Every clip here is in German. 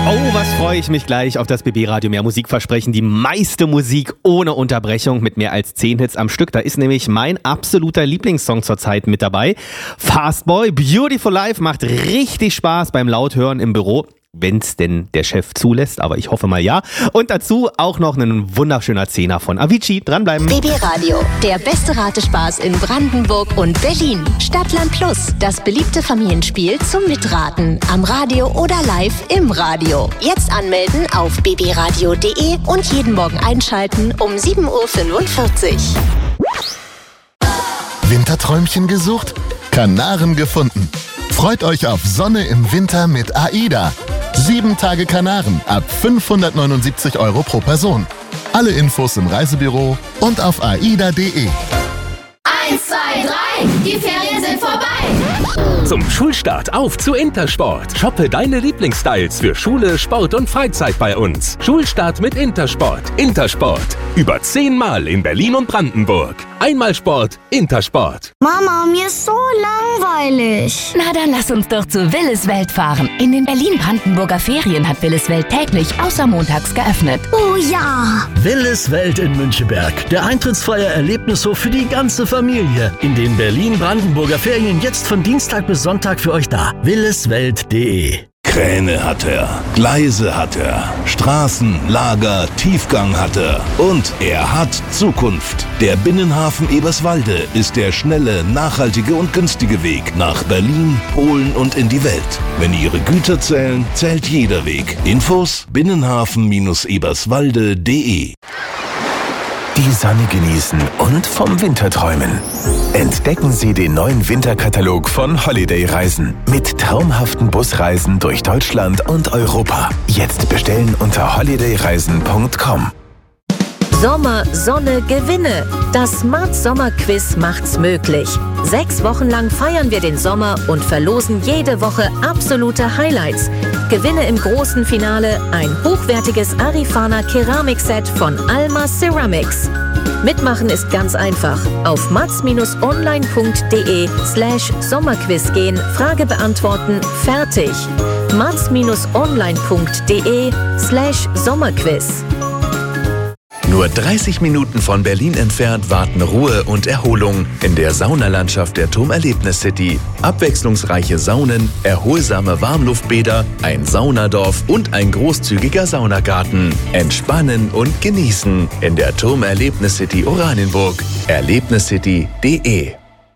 Oh, was freue ich mich gleich auf das BB-Radio Mehr Musikversprechen. Die meiste Musik ohne Unterbrechung mit mehr als 10 Hits am Stück. Da ist nämlich mein absoluter Lieblingssong zurzeit mit dabei. Fastboy, Beautiful Life, macht richtig Spaß beim Lauthören im Büro. Wenn's denn der Chef zulässt, aber ich hoffe mal ja. Und dazu auch noch ein wunderschöner Zehner von Avicii. Dranbleiben. BB-Radio, der beste Ratespaß in Brandenburg und Berlin. Stadtland Plus, das beliebte Familienspiel zum Mitraten. Am Radio oder live im Radio. Jetzt anmelden auf bbradio.de und jeden Morgen einschalten um 7.45 Uhr. Winterträumchen gesucht? Kanaren gefunden. Freut euch auf Sonne im Winter mit AIDA. 7 Tage Kanaren ab 579 € pro Person. Alle Infos im Reisebüro und auf aida.de. 1, 2, 3, die Ferien sind vorbei. Zum Schulstart auf zu Intersport. Shoppe deine Lieblingsstyles für Schule, Sport und Freizeit bei uns. Schulstart mit Intersport. Intersport. Über 10 Mal in Berlin und Brandenburg. Einmal Sport, Intersport. Mama, mir ist so langweilig. Na, dann lass uns doch zu Willis Welt fahren. In den Berlin-Brandenburger Ferien hat Willis Welt täglich außer montags geöffnet. Oh ja. Willis Welt in Müncheberg. Der eintrittsfreie Erlebnishof für die ganze Familie. In den Berlin-Brandenburger Ferien jetzt von Dienstag bis Sonntag für euch da. williswelt.de. Kräne hat er, Gleise hat er, Straßen, Lager, Tiefgang hat er und er hat Zukunft. Der Binnenhafen Eberswalde ist der schnelle, nachhaltige und günstige Weg nach Berlin, Polen und in die Welt. Wenn Ihre Güter zählen, zählt jeder Weg. Infos binnenhafen-eberswalde.de. Die Sonne genießen und vom Winter träumen. Entdecken Sie den neuen Winterkatalog von Holiday Reisen mit traumhaften Busreisen durch Deutschland und Europa. Jetzt bestellen unter holidayreisen.com. Sommer, Sonne, Gewinne. Das Smart-Sommer-Quiz macht's möglich. 6 Wochen lang feiern wir den Sommer und verlosen jede Woche absolute Highlights. Gewinne im großen Finale ein hochwertiges Arifana Keramikset von Alma Ceramics. Mitmachen ist ganz einfach. Auf mats-online.de/Sommerquiz gehen, Frage beantworten, fertig. mats-online.de/Sommerquiz. Nur 30 Minuten von Berlin entfernt warten Ruhe und Erholung in der Saunalandschaft der TUM Erlebnis City. Abwechslungsreiche Saunen, erholsame Warmluftbäder, ein Saunadorf und ein großzügiger Saunagarten. Entspannen und genießen in der TUM Erlebnis City Oranienburg. Erlebniscity.de.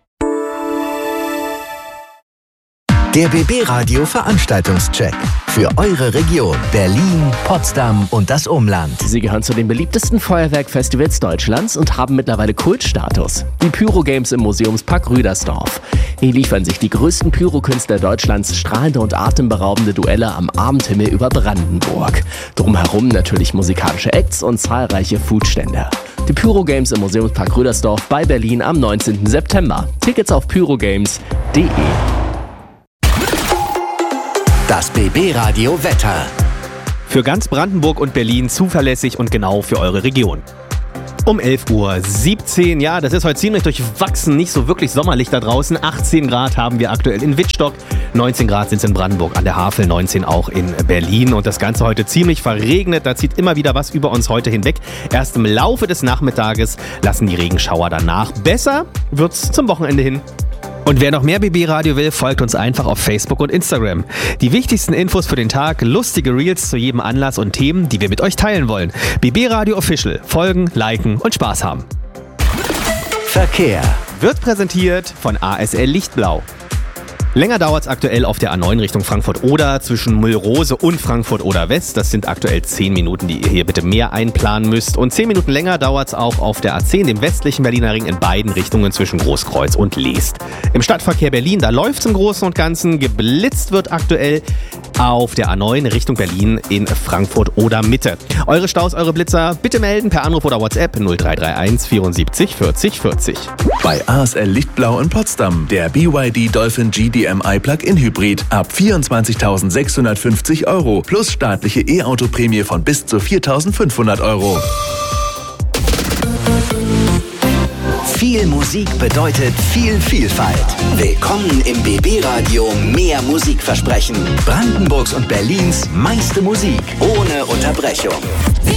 Der BB-Radio Veranstaltungscheck für eure Region Berlin, Potsdam und das Umland. Sie gehören zu den beliebtesten Feuerwerkfestivals Deutschlands und haben mittlerweile Kultstatus. Die Pyro-Games im Museumspark Rüdersdorf. Hier liefern sich die größten Pyrokünstler Deutschlands strahlende und atemberaubende Duelle am Abendhimmel über Brandenburg. Drumherum natürlich musikalische Acts und zahlreiche Foodstände. Die Pyro-Games im Museumspark Rüdersdorf bei Berlin am 19. September. Tickets auf pyrogames.de. Das BB-Radio Wetter. Für ganz Brandenburg und Berlin zuverlässig und genau für eure Region. Um 11:17 Uhr, ja, das ist heute ziemlich durchwachsen, nicht so wirklich sommerlich da draußen. 18 Grad haben wir aktuell in Wittstock, 19 Grad sind es in Brandenburg an der Havel, 19 auch in Berlin. Und das Ganze heute ziemlich verregnet, da zieht immer wieder was über uns heute hinweg. Erst im Laufe des Nachmittages lassen die Regenschauer danach. Besser wird's zum Wochenende hin. Und wer noch mehr BB-Radio will, folgt uns einfach auf Facebook und Instagram. Die wichtigsten Infos für den Tag, lustige Reels zu jedem Anlass und Themen, die wir mit euch teilen wollen. BB-Radio Official. Folgen, liken und Spaß haben. Verkehr wird präsentiert von ASL Lichtblau. Länger dauert es aktuell auf der A9 Richtung Frankfurt-Oder zwischen Müllrose und Frankfurt-Oder-West. Das sind aktuell 10 Minuten, die ihr hier bitte mehr einplanen müsst. Und 10 Minuten länger dauert es auch auf der A10, dem westlichen Berliner Ring, in beiden Richtungen zwischen Großkreuz und Leest. Im Stadtverkehr Berlin, da läuft es im Großen und Ganzen. Geblitzt wird aktuell auf der A9 Richtung Berlin in Frankfurt-Oder-Mitte. Eure Staus, eure Blitzer bitte melden per Anruf oder WhatsApp 0331 74 40 40. Bei ASL Lichtblau in Potsdam der BYD Dolphin GDMI Plug-in Hybrid ab 24.650 € plus staatliche E-Auto-Prämie von bis zu 4.500 €. Viel Musik bedeutet viel Vielfalt. Willkommen im BB-Radio Mehr Musikversprechen. Brandenburgs und Berlins meiste Musik ohne Unterbrechung.